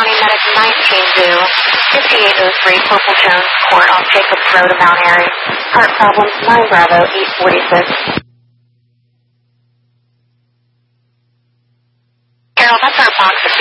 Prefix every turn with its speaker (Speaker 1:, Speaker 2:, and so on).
Speaker 1: County Medic 19 due. 5803 Purple Jones Court off Jacobs Road in Mount Airy. Heart problems 9 Bravo 846. Carol, that's our box of